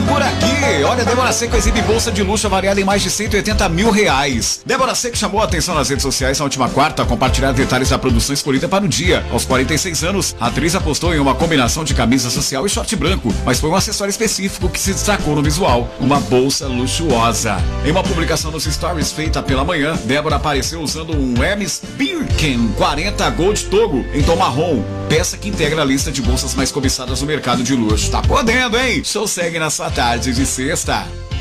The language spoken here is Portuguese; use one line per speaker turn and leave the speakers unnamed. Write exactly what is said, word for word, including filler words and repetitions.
por aqui. Olha, Débora Seco exibe bolsa de luxo avaliada em mais de cento e oitenta mil reais. Débora Seco chamou a atenção nas redes sociais na última quarta a compartilhar detalhes da produção escolhida para o dia. Aos quarenta e seis anos, a atriz apostou em uma combinação de camisa social e short branco, mas foi um acessório específico que se destacou no visual, uma bolsa luxuosa. Em uma publicação nos stories feita pela manhã, Débora apareceu usando um Hermes Birkin quarenta Gold Togo em tom marrom, peça que integra a lista de bolsas mais cobiçadas no mercado de luxo. Tá podendo, hein? Show segue na sua tarde de sexta.